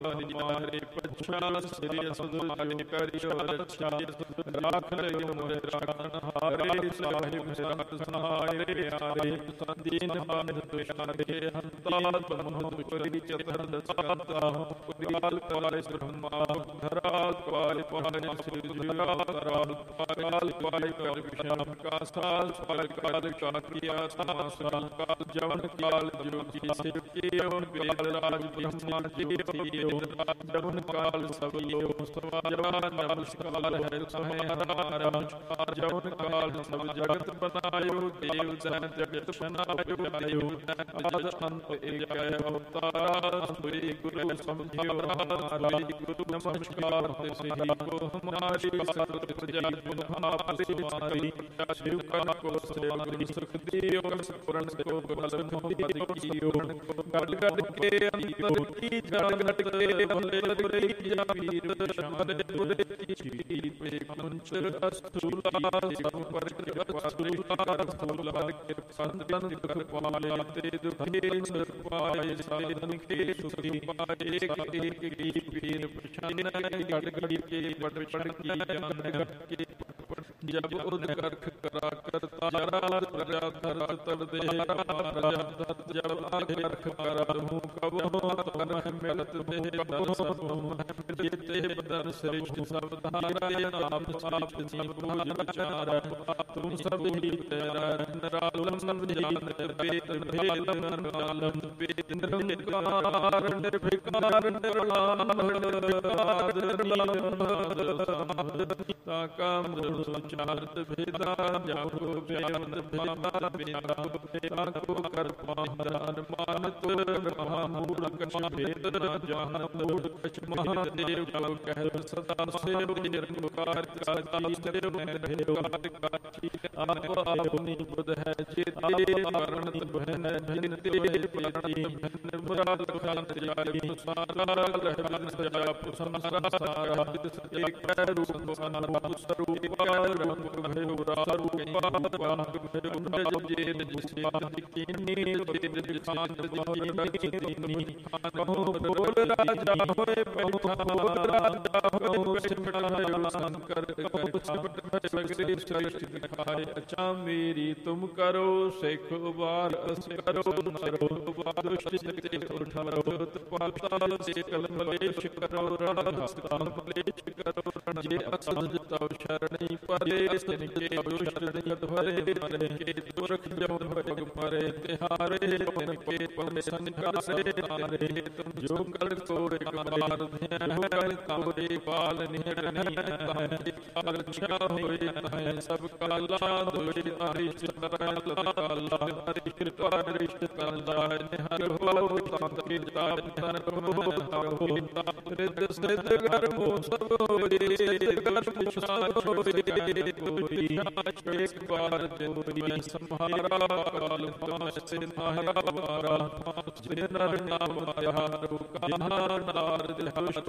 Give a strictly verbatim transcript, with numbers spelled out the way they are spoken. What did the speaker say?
ਮਾਰੇ ਪਛਾਣ ਸ੍ਰੀ ਸੁਧਾਰੇ ਕਰਿਓ ਰੱਛਾ ਰਾਖ ਲਿਓ ਮੋਹਿ ਰਾਖਣ ਹਾਰੇ ਸਾਹਿਬ ਰਤ ਸਹਾਇ ਆਰੇ ਦੀਨ ਬੰਧ ਦੁਸ਼ਾਰੇ ਹੰਤਾ ਬਨਹੁ ਦੁਸ਼ਰੀ ਚਤਰ ਦਸਾਤਾ ਕਾਲ ਕਾਲੇ ਬ੍ਰਹਮਾ ਧਰਾਲ ਕਾਲ ਪਾਇ ਸ੍ਰੀ ਜੁਗਾ ਤਰਾਲ ਕਾਲ ਪਾਇ ਕਰ ਵਿਸ਼ਾਮ ਕਾ ਸਾਲ ਕਾਲ ਕਾਲ ਕਾਕਿਆ ਸਾਲ ਕਾਲ ਜਵਨ ਕਾਲ ਜੋਗੀ ਸਿਵ ਕੀਓਨ ਕਾਲ ਰਾਜ ਬ੍ਰਹਮਾ ਜੀਵਿਓ ਜਵਨ ਕਾਲ ਸਭਿਓ ਸਵਾਜਵਾਨ ਨਮਸਕਾਰ ਹੈ ਸਮੈ ਹਰਾ ਜਵਨ ਕਾਲ ਸਭ ਜਗਤ ਬਨਾਇਓ ਦੇਵ ਜਨ ਜਗਤ ਬਨਾਇਓ ਆਇਓ ਆਦ ਅੰਤ ਏਕ ਅਵਤਾਰ ਸ੍ਰੀ ਗੁਰੂ ਸਮਝਿਓ ਹਮਾਰੀ ਗੁਰੂ ਨਮਸਕਾਰ ਤੇ ਸ੍ਰੀ ਕੋ ਹਮਾਰੀ ਸਰਤ ਪ੍ਰਜਾ ਮਹਾਪਸੀ ਮਾਰੀ ਸ਼ਿਵ ਕਾ ਕੋ ਸੇਵਾ ਗੁਰੂ ਸੁਖ ਦਿਓ ਸਪੁਰਨ ਕੋ ਬਲ ਮੋਹਿ ਕੀਓ ਗੜ ਗੜ ਕੇ ਅੰਤਰ ਕੀ ਜਗ ਘਟ ਕੇ ਭਲੇ ਗੁਰੇ ਜਾ ਪੀਰ ਸ਼ਾਮਲ ਗੁਰੇ ਕੀ ਪੇ ਕੁੰਚਰ ਅਸਤੂਲਾ ਸਭ ਪਰ ਕਿਰਪਾ ਸਤੂਲਾ ਸਤੂਲਾ ਕਿਰਪਾ ਸੰਤਨ ਦੁਖ ਪਾਲੇ ਤੇ ਦੁਖੇ ਸੁਖ ਪਾਏ ਸਾਧਨ ਕੇ ਸੁਖੀ ਪਾਏ ਏਕ ਏਕ ਕੀ ਪੀਰ ਪਛਾਨੈ ਗੜ ਗੜ ਕੇ ਪੜ ਪੜ ਕੀ ਜਾਣ ਘਟ ਕੇ ਜਬ ਉਦ ਕਰਖ ਕਰਾ ਕਰਤਾ ਰਾਜ ਪ੍ਰਜਾ ਧਰ ਤਰ ਦੇ ਰਾਜਾ ਧਰ ਜਬ ਆਖ ਕਰਖ ਕਰਾ ਹੂੰ ਕਬਹੁ ਤਨ ਮਿਲਤ ਦੇ ਕਬਹੁ ਜੀਤੇ ਬਦਨ ਸ੍ਰਿਸ਼ਟ ਸਭ ਧਾਰਾ ਨਾਮ ਸਾਪ ਜੀ ਪੂਜ ਵਿਚਾਰ ਤੁਮ ਸਭ ਹੀ ਤੇਰਾ ਨਰਾਲਮ ਜਾਨ ਬੇਤ ਭੇਦ ਨਰਾਲਮ ਬੇਤ ਨਿਰੰਕਾਰ ਨਿਰਭਿਕਾਰ ਨਿਰਲਾਮ ਨਿਰਕਾਦ ਤਾ ਕਾਮ ਸੰਚਾਰਤ ਭੇਦਾ ਜਾਉ ਬਿਆੰਤ ਭੇਦਾ ਬਿਆੰਤ ਭੇਦਾ ਕੋ ਕਰਪਾ ਦਾਨ ਮਾਨ ਤੁਰ ਮਹਾ ਮੂਰਖ ਭੇਦ ਨ ਜਾਨ ਮੂੜ ਕਛ ਮਹਾਦੇਵ ਜਲ ਕਹਿ ਸਦਾ ਸੇਵ ਨਿਰੰਕਾਰ ਕਾਜੀ ਸੇਵ ਨਿਰੰਕਾਰ ਕਾਜੀ ਆਪ ਆਪਨੀ ਬੁਧ ਹੈ ਚੇਤੇ ਵਰਣਤ ਬਹਿਨ ਭਿਨ ਤੇ ਪਰਣੀ ਭਿਨ ਮੁਰਾਦ ਖਾਂਤ ਜਾਇ ਸਾਰਾ ਲਹਿ ਬਨ ਸਜਾ ਪੁਸੰਸਾਰਾ ਸਾਰਾ ਏਕ ਰੂਪ ਸਨਾਰੂਪ ਸਰੂਪ ਰੰਗ ਭਇਓ ਰਾਰੂਪ ਪਾਪ ਭਇਓ ਨਜ ਜੇ ਜਿਸਾਨ ਕੀਨੀ ਤੇ ਜਿਸਾਨ ਦੀਨੀ ਕਹੋ ਬੋਲ ਰਾਜਾ ਹੋਏ ਬਹੁ ਰਾਜਾ ਹੋਏ ਸਿਮਟਾਇ ਸੰਕਰ ਕਹੋ ਸਿਮਟ ਸਗਰੇ ਸ੍ਰਿਸ਼ਟ ਦਿਖਾਏ ਅਚਾ ਮੇਰੀ ਤੁਮ ਕਰੋ ਸਿਖ ਉਬਾਰ ਅਸ ਕਰੋ ਨਰੋ ਉਬਾਰ ਸ੍ਰਿਸ਼ਟ ਤੇ ਉਠਾਰੋ ਪਾਤਾਲ ਸੇ ਕਲਮਲੇਸ਼ ਕਰੋ ਰਾਧਾਸਤਾਨ ਮਲੇਸ਼ ਕਰੋ ਰਣ ਜੇ ਅਸਦ ਤਉ ਸ਼ਰਣੀ ਪਰੇ ਸਿਨ ਕੇ ਦੁਸ਼ਟਨੀ ਅਧਵਰੇ ਮਰੇ ਕੇ ਦੁਰਖ ਜਮ ਭਗ ਪਰੇ ਤਿਹਾਰੇ ਤਿਨ ਕੇ ਪਮ ਸੰਕਾਸੇ ਤਾਰੇ ਤੁਮ ਜੋ ਕਲ ਕੋੜ ਕਮਾਰ ਧਿਆਨ ਕਲ ਤਾਰੇ ਪਾਲ ਨਿਹਟਨੀ ਤਾਰੇ ਕਾਲ ਛਾ ਹੋਏ ਤਾਏ ਸਭ ਕਾਲਾ ਦੋਏ ਤਾਰੀ ਚਤਰਾ ਤਾਲਾ ਹਰੀ ਕਿਰਪਾ ਰਿਸ਼ਟ ਕਰਦਾ ਨਿਹਰ ਹੋ ਤਤ ਕੀਰਤਾ ਤਨ ਹੋ ਹੋ ਰਿਦ ਸਿਧ ਗਰਮੋ ਸਭ ਹੋਏ ਗਰਮ ਸ਼ਾਨ ਹੋਏ ਕੋਈ ਆਸ਼ੇਕ ਬਾਰ ਜੋਰੀ ਸੰਹਾਰਾ ਕਾਲ ਪਾਸੇ ਨਾਹਰਾ ਵਾਰਾ ਜਿਨ ਨਰ ਨਾਮ ਆਇਆ ਰੁਕਾ ਨਾਰ ਦਿਲ